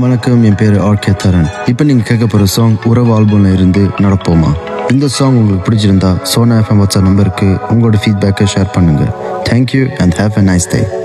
வணக்கம், என் பேர் ஆர்கே தரன். இப்போ நீங்கள் கேட்க போகிற சாங் உறவு ஆல்பம்ல இருந்து நடப்போமா. இந்த சாங் உங்களுக்கு பிடிச்சிருந்தா சோனா எஃப்எம் வாட்ஸ்அப் நம்பருக்கு உங்களோட ஃபீட்பேக்கை ஷேர் பண்ணுங்கள். Thank you and have a nice day.